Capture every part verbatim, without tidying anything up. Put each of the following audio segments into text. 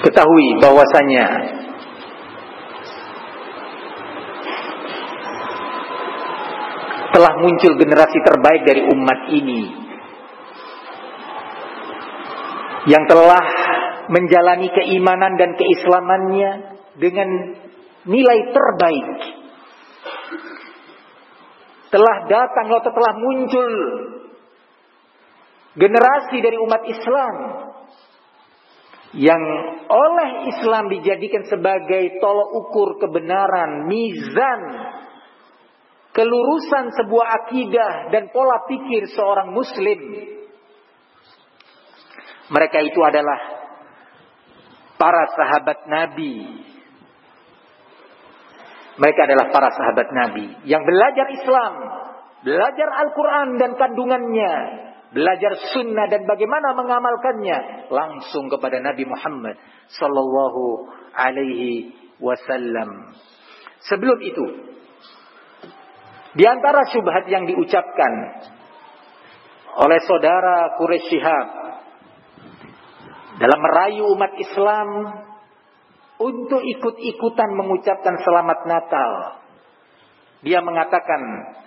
Ketahui bahwasanya telah muncul generasi terbaik dari umat ini yang telah menjalani keimanan dan keislamannya dengan nilai terbaik. Telah datang atau telah muncul generasi dari umat Islam yang oleh Islam dijadikan sebagai tolok ukur kebenaran, mizan, kelurusan sebuah akidah dan pola pikir seorang muslim. Mereka itu adalah para sahabat Nabi. Mereka adalah para sahabat Nabi yang belajar Islam, belajar Al-Quran dan kandungannya, belajar sunnah dan bagaimana mengamalkannya langsung kepada Nabi Muhammad sallallahu alaihi wasallam. Sebelum itu, di antara syubhat yang diucapkan oleh saudara Quraisy Shihab dalam merayu umat Islam untuk ikut-ikutan mengucapkan selamat Natal, dia mengatakan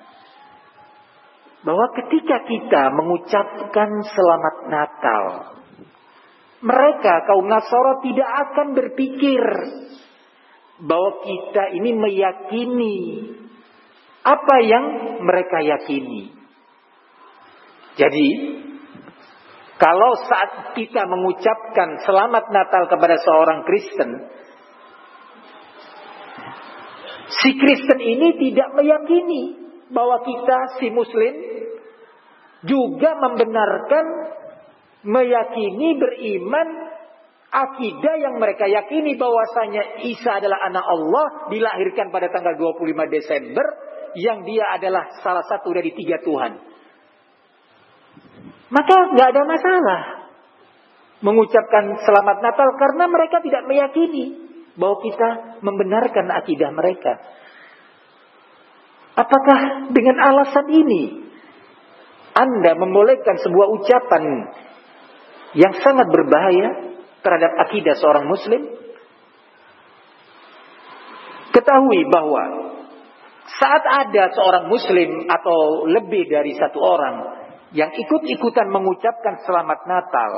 bahwa ketika kita mengucapkan selamat Natal, mereka kaum Nasara tidak akan berpikir bahwa kita ini meyakini apa yang mereka yakini. Jadi, kalau saat kita mengucapkan selamat Natal kepada seorang Kristen, si Kristen ini tidak meyakini bahwa kita, si Muslim, juga membenarkan, meyakini, beriman, akidah yang mereka yakini bahwasanya Isa adalah anak Allah, dilahirkan pada tanggal dua puluh lima Desember, yang dia adalah salah satu dari tiga Tuhan. Maka nggak ada masalah mengucapkan selamat Natal karena mereka tidak meyakini bahwa kita membenarkan akidah mereka. Apakah dengan alasan ini Anda membolehkan sebuah ucapan yang sangat berbahaya terhadap akidah seorang Muslim? Ketahui bahwa saat ada seorang Muslim atau lebih dari satu orang yang ikut-ikutan mengucapkan selamat Natal,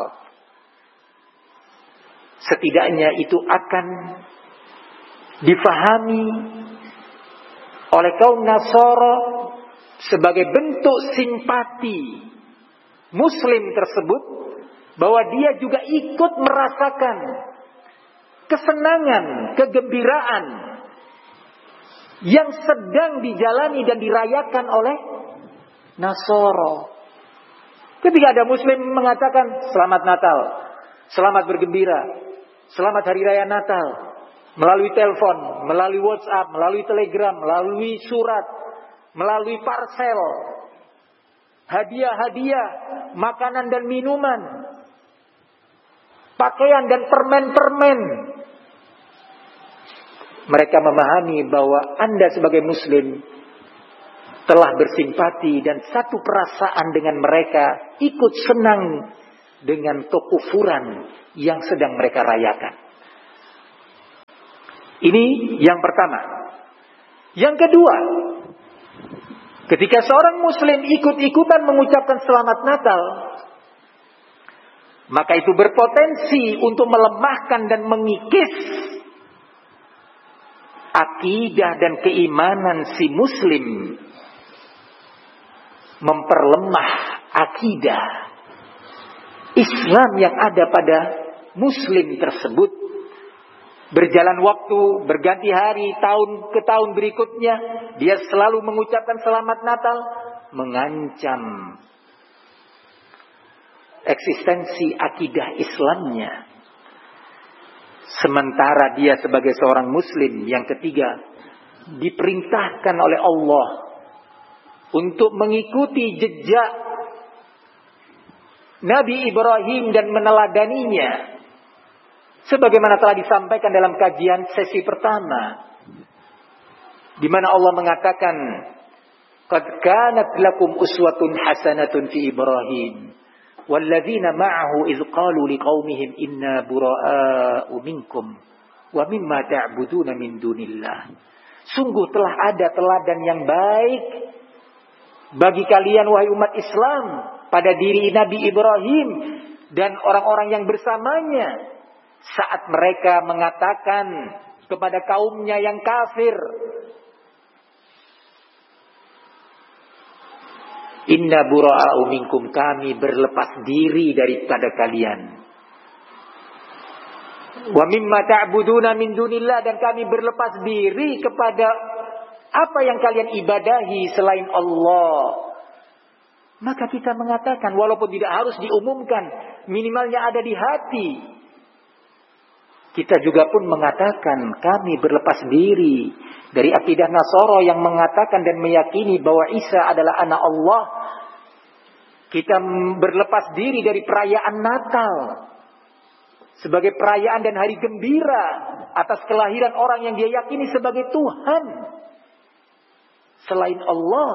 setidaknya itu akan difahami oleh kaum Nasara sebagai bentuk simpati Muslim tersebut, bahwa dia juga ikut merasakan kesenangan, kegembiraan yang sedang dijalani dan dirayakan oleh Nasara. Ketika ada Muslim mengatakan selamat Natal, selamat bergembira, selamat Hari Raya Natal, melalui telepon, melalui WhatsApp, melalui Telegram, melalui surat, melalui parcel, hadiah-hadiah, makanan dan minuman, pakaian dan permen-permen. Mereka memahami bahwa Anda sebagai Muslim telah bersimpati dan satu perasaan dengan mereka, ikut senang dengan kekufuran yang sedang mereka rayakan. Ini yang pertama. Yang kedua, ketika seorang Muslim ikut-ikutan mengucapkan selamat Natal, maka itu berpotensi untuk melemahkan dan mengikis akidah dan keimanan si Muslim, memperlemah akidah Islam yang ada pada Muslim tersebut. Berjalan waktu, berganti hari, tahun ke tahun berikutnya, dia selalu mengucapkan selamat Natal, mengancam eksistensi akidah Islamnya. Sementara dia sebagai seorang Muslim yang ketiga diperintahkan oleh Allah untuk mengikuti jejak Nabi Ibrahim dan meneladaninya, sebagaimana telah disampaikan dalam kajian sesi pertama, di mana Allah mengatakan, "Qad kanat lakum uswatun hasanatun fi Ibrahim Walladzina ma'ahu idz qalu liqaumihim inna bura'a'u minkum wa mimma ta'buduna min dunillah. Sungguh telah ada teladan yang baik bagi kalian wahai umat Islam pada diri Nabi Ibrahim dan orang-orang yang bersamanya saat mereka mengatakan kepada kaumnya yang kafir, inna bura'a'u minkum, kami berlepas diri daripada kalian. Wa mimma ta'buduna min dunillah, dan kami berlepas diri kepada apa yang kalian ibadahi selain Allah. Maka kita mengatakan, walaupun tidak harus diumumkan, minimalnya ada di hati. Kita juga pun mengatakan kami berlepas diri dari akidah Nasara yang mengatakan dan meyakini bahwa Isa adalah anak Allah. Kita berlepas diri dari perayaan Natal sebagai perayaan dan hari gembira atas kelahiran orang yang dia yakini sebagai Tuhan selain Allah.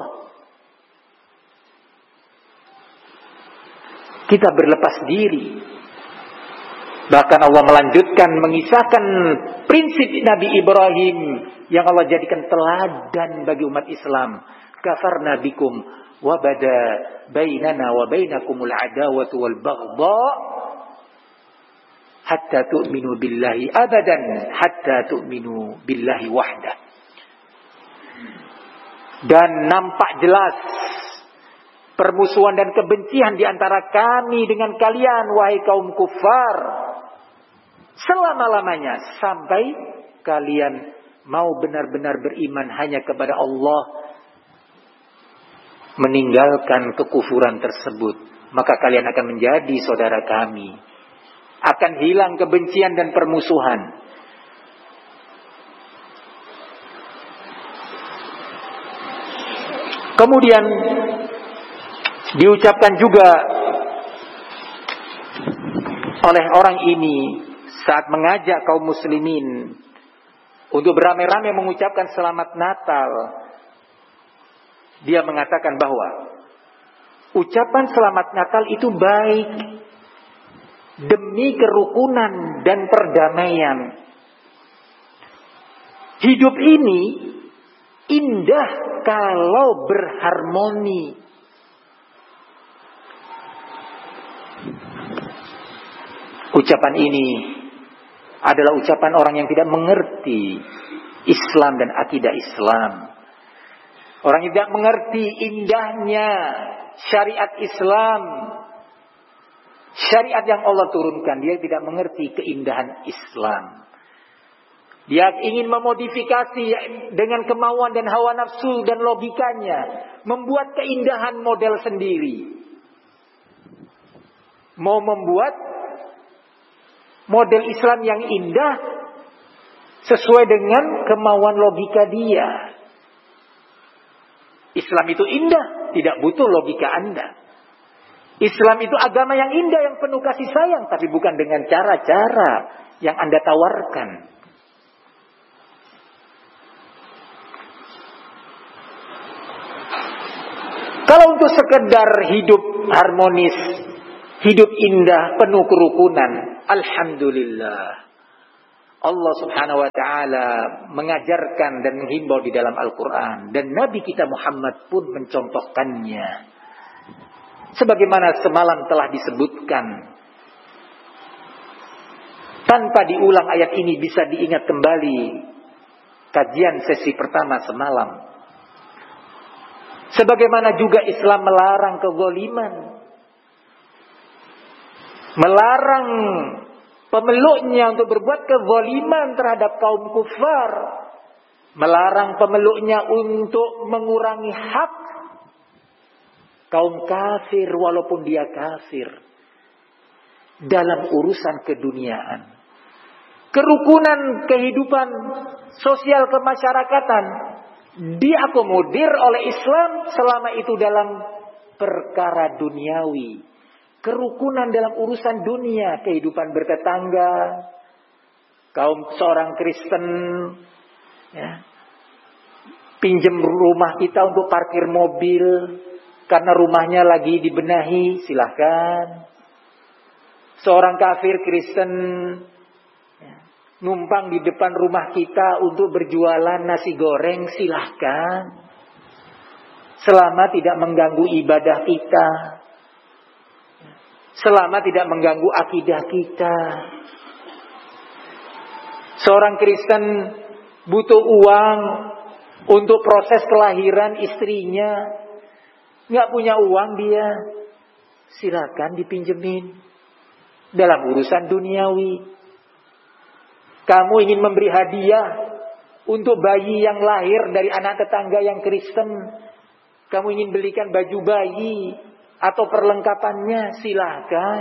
Kita berlepas diri. Bahkan Allah melanjutkan mengisahkan prinsip Nabi Ibrahim yang Allah jadikan teladan bagi umat Islam. Kafarna bikum wa bada bainana wa bainakumul adawatu wal baghdha hatta tu'minu billahi abadan hatta tu'minu billahi wahda. Dan nampak jelas permusuhan dan kebencian di antara kami dengan kalian wahai kaum kufar selama-lamanya sampai kalian mau benar-benar beriman hanya kepada Allah, meninggalkan kekufuran tersebut, maka kalian akan menjadi saudara kami. Akan hilang kebencian dan permusuhan. Kemudian diucapkan juga oleh orang ini saat mengajak kaum muslimin untuk beramai-ramai mengucapkan selamat Natal. Dia mengatakan bahwa ucapan selamat Natal itu baik demi kerukunan dan perdamaian. Hidup ini indah kalau berharmoni. Ucapan ini adalah ucapan orang yang tidak mengerti Islam dan akidah Islam. Orang yang tidak mengerti indahnya syariat Islam, syariat yang Allah turunkan. Dia tidak mengerti keindahan Islam. Dia ingin memodifikasi dengan kemauan dan hawa nafsu dan logikanya, membuat keindahan model sendiri. Mau membuat model Islam yang indah sesuai dengan kemauan logika dia. Islam itu indah, tidak butuh logika Anda. Islam itu agama yang indah, yang penuh kasih sayang, tapi bukan dengan cara-cara yang Anda tawarkan. Kalau untuk sekedar hidup harmonis, hidup indah, penuh kerukunan, alhamdulillah. Allah subhanahu wa ta'ala mengajarkan dan menghimbau di dalam Al-Quran. Dan Nabi kita Muhammad pun mencontohkannya. Sebagaimana semalam telah disebutkan. Tanpa diulang ayat ini bisa diingat kembali kajian sesi pertama semalam. Sebagaimana juga Islam melarang kezaliman. Melarang pemeluknya untuk berbuat kezaliman terhadap kaum kufar. Melarang pemeluknya untuk mengurangi hak kaum kafir walaupun dia kafir. Dalam urusan keduniaan. Kerukunan kehidupan sosial kemasyarakatan diakomodir oleh Islam selama itu dalam perkara duniawi. Kerukunan dalam urusan dunia, kehidupan bertetangga, kaum seorang Kristen, ya, pinjam rumah kita untuk parkir mobil, karena rumahnya lagi dibenahi, silahkan. Seorang kafir Kristen numpang di depan rumah kita untuk berjualan nasi goreng, silahkan. Selama tidak mengganggu ibadah kita, selama tidak mengganggu akidah kita. Seorang Kristen butuh uang untuk proses kelahiran istrinya, nggak punya uang dia, silakan dipinjemin dalam urusan duniawi. Kamu ingin memberi hadiah untuk bayi yang lahir dari anak tetangga yang Kristen, kamu ingin belikan baju bayi atau perlengkapannya, silahkan.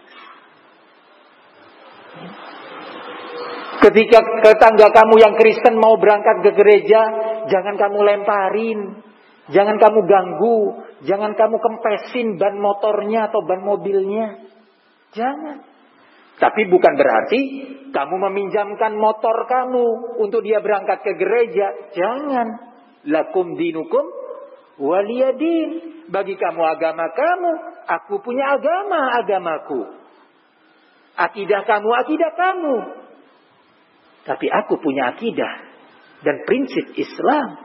Ketika tetangga kamu yang Kristen mau berangkat ke gereja, jangan kamu lemparin, jangan kamu ganggu, jangan kamu kempesin ban motornya atau ban mobilnya. Jangan. Tapi bukan berarti kamu meminjamkan motor kamu untuk dia berangkat ke gereja. Jangan. Lakum dinukum waliyadin. Bagi kamu agama kamu, aku punya agama agamaku. Akidah kamu akidah kamu. Tapi aku punya akidah dan prinsip Islam.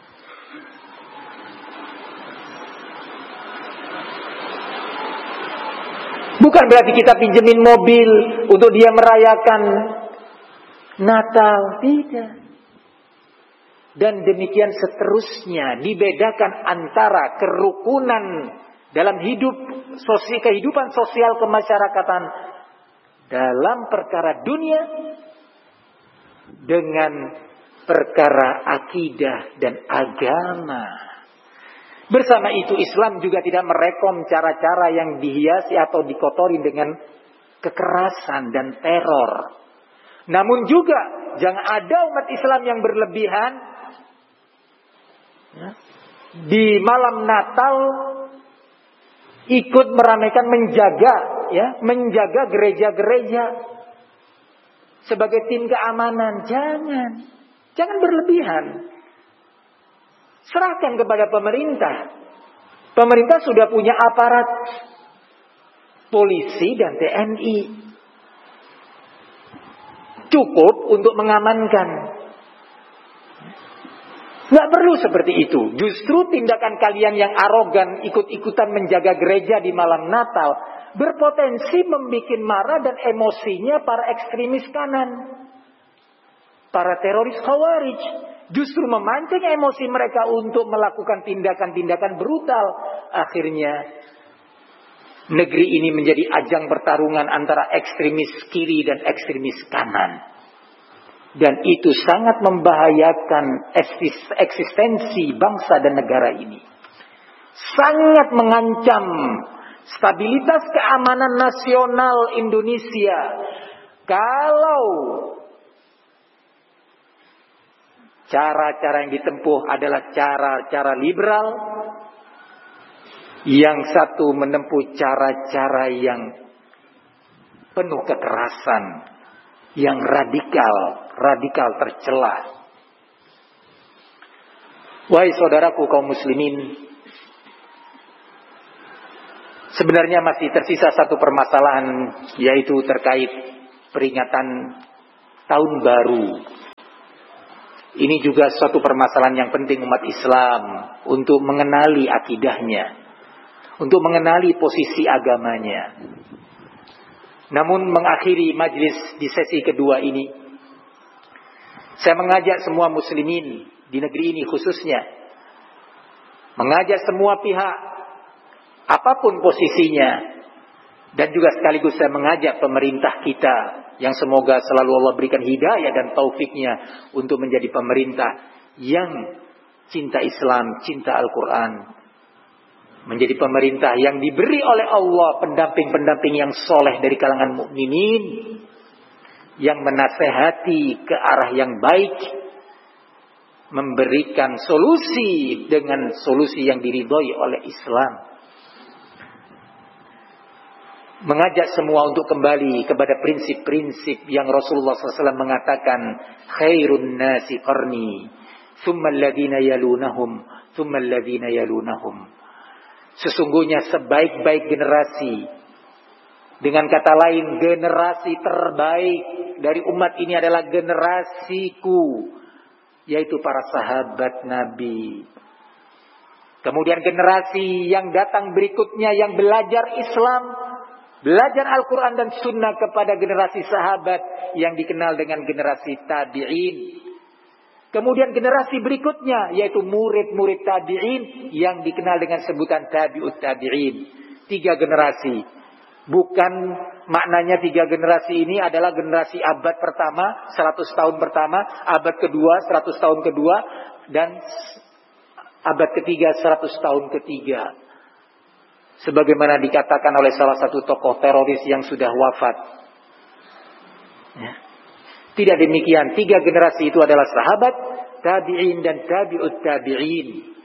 Bukan berarti kita pinjemin mobil untuk dia merayakan Natal, tidak. Dan demikian seterusnya, dibedakan antara kerukunan dalam hidup sosial, kehidupan sosial kemasyarakatan dalam perkara dunia dengan perkara akidah dan agama. Bersama itu Islam juga tidak merekom cara-cara yang dihiasi atau dikotori dengan kekerasan dan teror. Namun juga jangan ada umat Islam yang berlebihan ya, di malam Natal ikut meramaikan, menjaga ya, menjaga gereja-gereja sebagai tim keamanan. Jangan, jangan berlebihan. Serahkan kepada pemerintah. Pemerintah sudah punya aparat polisi dan T N I. Cukup untuk mengamankan. Nggak perlu seperti itu. Justru tindakan kalian yang arogan ikut-ikutan menjaga gereja di malam Natal berpotensi membuat marah dan emosinya para ekstremis kanan, para teroris Khawarij. Justru memancing emosi mereka untuk melakukan tindakan-tindakan brutal. Akhirnya negeri ini menjadi ajang pertarungan antara ekstremis kiri dan ekstremis kanan. Dan itu sangat membahayakan eksistensi bangsa dan negara ini. Sangat mengancam stabilitas keamanan nasional Indonesia. Kalau cara-cara yang ditempuh adalah cara-cara liberal, yang satu menempuh cara-cara yang penuh kekerasan, yang radikal, radikal tercela. Wahai saudaraku kaum muslimin, sebenarnya masih tersisa satu permasalahan, yaitu terkait peringatan tahun baru. Ini juga suatu permasalahan yang penting umat Islam untuk mengenali akidahnya, untuk mengenali posisi agamanya. Namun mengakhiri majlis di sesi kedua ini, saya mengajak semua muslimin di negeri ini khususnya, mengajak semua pihak, apapun posisinya, dan juga sekaligus saya mengajak pemerintah kita, yang semoga selalu Allah berikan hidayah dan taufiknya untuk menjadi pemerintah yang cinta Islam, cinta Al-Quran. Menjadi pemerintah yang diberi oleh Allah pendamping-pendamping yang soleh dari kalangan mukminin, yang menasehati ke arah yang baik, memberikan solusi dengan solusi yang diridhoi oleh Islam. Mengajak semua untuk kembali kepada prinsip-prinsip yang Rasulullah shallallahu alaihi wasallam mengatakan, khairun nasi qarni, thumma alladhina yalunahum, thumma alladhina yalunahum. Sesungguhnya sebaik-baik generasi, dengan kata lain generasi terbaik dari umat ini adalah generasiku, yaitu para sahabat Nabi. Kemudian generasi yang datang berikutnya yang belajar Islam, belajar Al-Quran dan Sunnah kepada generasi sahabat yang dikenal dengan generasi tabi'in. Kemudian generasi berikutnya yaitu murid-murid tabi'in yang dikenal dengan sebutan tabi'ut tabi'in. Tiga generasi. Bukan maknanya tiga generasi ini adalah generasi abad pertama, seratus tahun pertama, abad kedua, seratus tahun kedua, dan abad ketiga, seratus tahun ketiga. Sebagaimana dikatakan oleh salah satu tokoh teroris yang sudah wafat. Ya. Tidak demikian. Tiga generasi itu adalah sahabat, tabi'in dan tabi'ut tabi'in.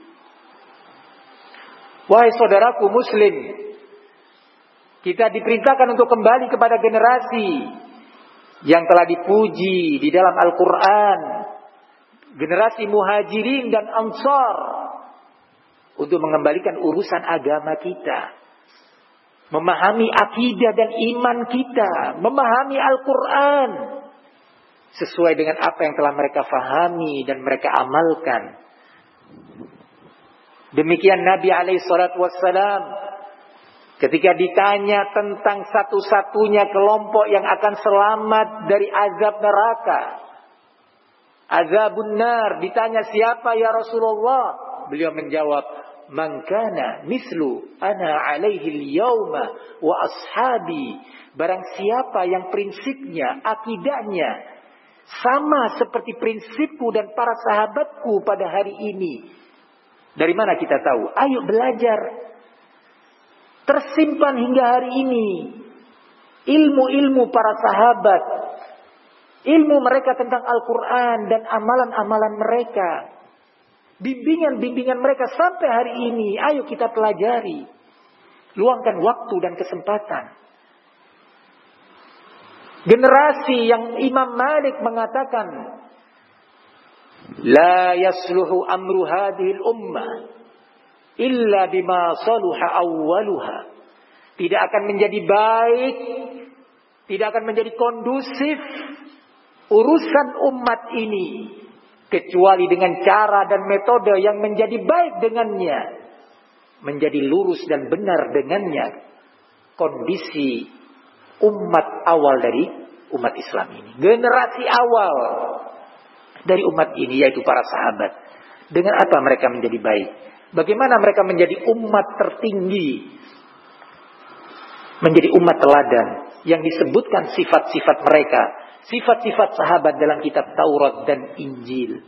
Wahai saudaraku muslim, kita diperintahkan untuk kembali kepada generasi yang telah dipuji di dalam Al-Quran. Generasi muhajirin dan ansar. Untuk mengembalikan urusan agama kita. Memahami akidah dan iman kita. Memahami Al-Quran. Sesuai dengan apa yang telah mereka fahami dan mereka amalkan. Demikian Nabi alaihi salatu wassalam. Ketika ditanya tentang satu-satunya kelompok yang akan selamat dari azab neraka. Azabun nar. Ditanya siapa ya Rasulullah? Beliau menjawab, man kana mislu ana alaihi al-yawma wa ashabi. Barang siapa yang prinsipnya, akidahnya sama seperti prinsipku dan para sahabatku pada hari ini. Dari mana kita tahu? Ayo belajar. Tersimpan hingga hari ini ilmu-ilmu para sahabat, ilmu mereka tentang Al-Quran dan amalan-amalan mereka, bimbingan-bimbingan mereka sampai hari ini. Ayo kita pelajari. Luangkan waktu dan kesempatan. Generasi yang Imam Malik mengatakan, la yasluhu amru hadhil ummah illa bima saluha awwaluha. Tidak akan menjadi baik, tidak akan menjadi kondusif urusan umat ini kecuali dengan cara dan metode yang menjadi baik dengannya, menjadi lurus dan benar dengannya kondisi umat awal dari umat Islam ini. Generasi awal dari umat ini yaitu para sahabat. Dengan apa mereka menjadi baik? Bagaimana mereka menjadi umat tertinggi? Menjadi umat teladan yang disebutkan sifat-sifat mereka, sifat-sifat sahabat dalam kitab Taurat dan Injil.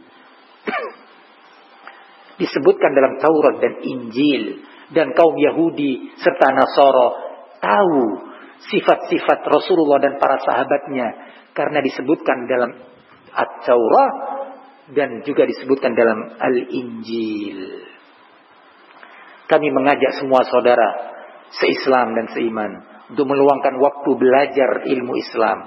Disebutkan dalam Taurat dan Injil. Dan kaum Yahudi serta Nasara tahu sifat-sifat Rasulullah dan para sahabatnya karena disebutkan dalam At-Taurat dan juga disebutkan dalam Al-Injil. Kami mengajak semua saudara se-Islam dan seiman untuk meluangkan waktu belajar ilmu Islam.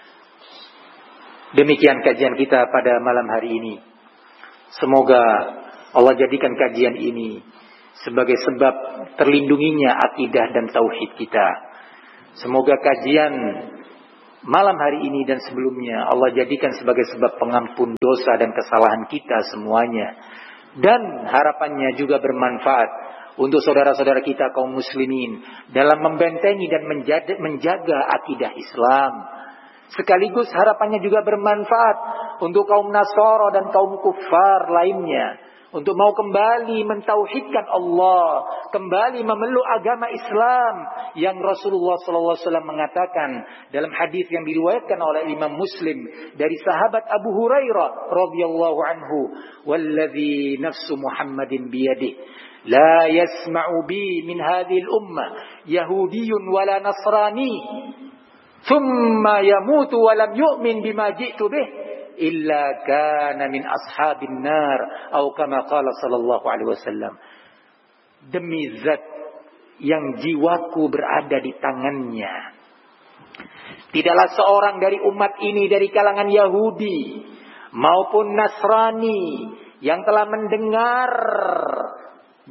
Demikian kajian kita pada malam hari ini. Semoga Allah jadikan kajian ini sebagai sebab terlindunginya akidah dan tauhid kita. Semoga kajian malam hari ini dan sebelumnya Allah jadikan sebagai sebab pengampun dosa dan kesalahan kita semuanya. Dan harapannya juga bermanfaat untuk saudara-saudara kita kaum muslimin dalam membentengi dan menjaga, menjaga akidah Islam. Sekaligus harapannya juga bermanfaat untuk kaum Nasara dan kaum kufar lainnya. Untuk mau kembali mentauhidkan Allah, kembali memeluk agama Islam yang Rasulullah sallallahu alaihi wasallam mengatakan dalam hadis yang diriwayatkan oleh Imam Muslim dari sahabat Abu Hurairah radhiyallahu anhu, "Wallazi nafsu Muhammadin biyadihi, la yasma'u bi min hadhihi al-ummah yahudiyyun wala nasrani, thumma yamutu wa lam yu'min bima ji'tu bih." Illa kana min ashabin nar atau kama qala sallallahu alaihi wasallam. Demi zat yang jiwaku berada di tangannya, tidaklah seorang dari umat ini dari kalangan Yahudi maupun Nasrani yang telah mendengar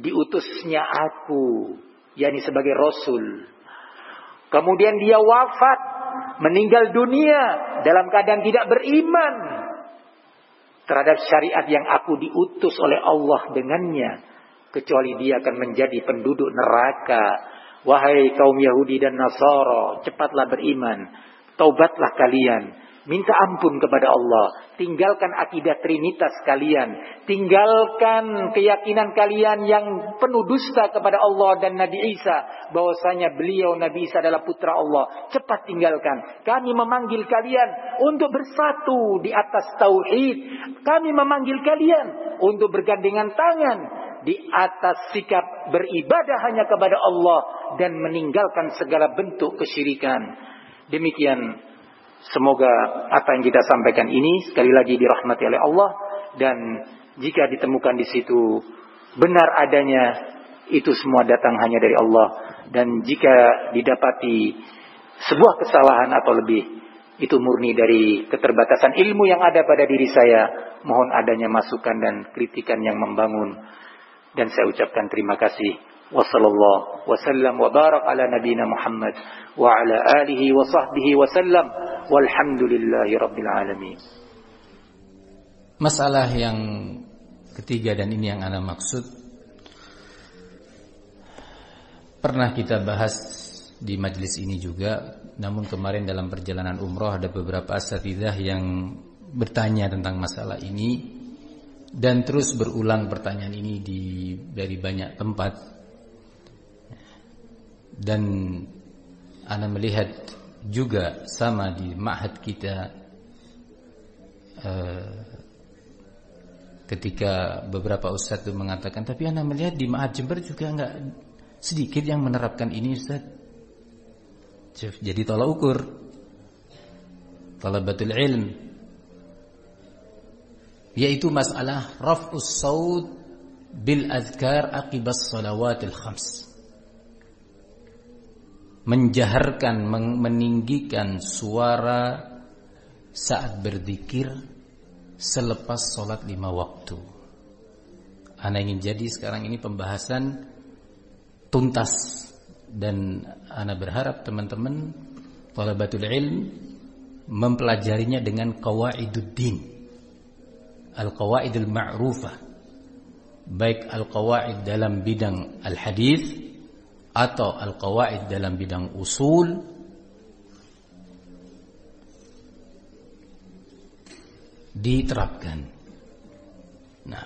diutusnya aku, yakni sebagai Rasul. Kemudian dia wafat, meninggal dunia dalam keadaan tidak beriman terhadap syariat yang aku diutus oleh Allah dengannya, kecuali dia akan menjadi penduduk neraka. Wahai kaum Yahudi dan Nasara, cepatlah beriman, taubatlah kalian, minta ampun kepada Allah, tinggalkan akidah trinitas kalian, tinggalkan keyakinan kalian yang penuh dusta kepada Allah dan Nabi Isa, bahwasanya beliau Nabi Isa adalah putra Allah. Cepat tinggalkan. Kami memanggil kalian untuk bersatu di atas tauhid. Kami memanggil kalian untuk bergandengan tangan di atas sikap beribadah hanya kepada Allah dan meninggalkan segala bentuk kesyirikan. Demikian, semoga apa yang kita sampaikan ini sekali lagi dirahmati oleh Allah, dan jika ditemukan di situ benar adanya, itu semua datang hanya dari Allah, dan jika didapati sebuah kesalahan atau lebih, itu murni dari keterbatasan ilmu yang ada pada diri saya. Mohon adanya masukan dan kritikan yang membangun, dan saya ucapkan terima kasih. Wassallallahu wasallam wa barak ala nabiyina Muhammad wa ala alihi wa sahbihi wasallam walhamdulillahi rabbil alamin. Masalah yang ketiga, dan ini yang ana maksud, pernah kita bahas di majelis ini juga. Namun kemarin dalam perjalanan umroh ada beberapa asatidzah yang bertanya tentang masalah ini, dan terus berulang pertanyaan ini di dari banyak tempat. Dan ana melihat juga sama di ma'had kita, eh, ketika beberapa ustadz itu mengatakan, tapi ana melihat di ma'had Jember juga enggak sedikit yang menerapkan ini, Ustaz. Jadi tolak ukur talabatul ilm, yaitu masalah raf'us saut bil azkar aqibas salawatil khams, menjaharkan, meninggikan suara saat berzikir selepas sholat lima waktu. Ana ingin jadi sekarang ini pembahasan tuntas, dan ana berharap teman-teman thalabatul ilm mempelajarinya dengan qawaiduddin, al-qawaidul ma'rufah, baik al-qawaid dalam bidang al-hadis atau al-qawaid dalam bidang usul, diterapkan. Nah,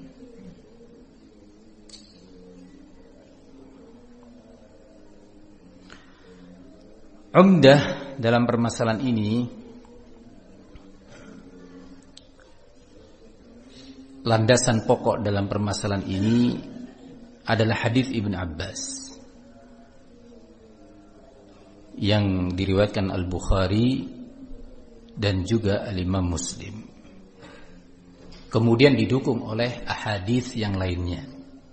umdah dalam permasalahan ini, landasan pokok dalam permasalahan ini adalah hadis Ibn Abbas yang diriwayatkan Al-Bukhari dan juga Al-Imam Muslim, kemudian didukung oleh ahadits yang lainnya.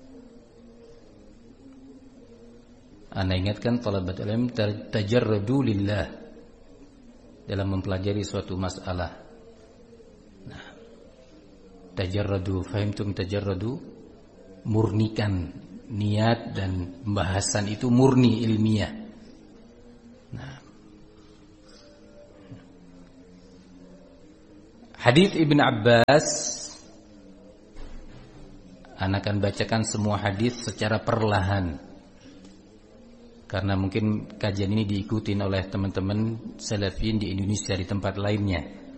Ana ingatkan talabatul ilm tajarradu lillah dalam mempelajari suatu masalah. Nah, tajarradu, fahimtum tajarradu, murnikan niat, dan pembahasan itu murni ilmiah. Nah, hadis Ibn Abbas, ana akan bacakan semua hadis secara perlahan, karena mungkin kajian ini diikuti oleh teman-teman salafin di Indonesia di tempat lainnya.